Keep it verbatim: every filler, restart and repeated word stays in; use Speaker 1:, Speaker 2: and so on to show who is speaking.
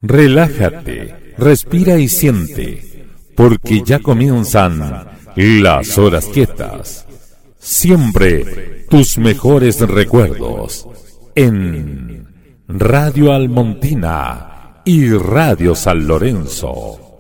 Speaker 1: Relájate, respira y siente, porque ya comienzan las horas quietas. Siempre tus mejores recuerdos en Radio Almontina y Radio San Lorenzo.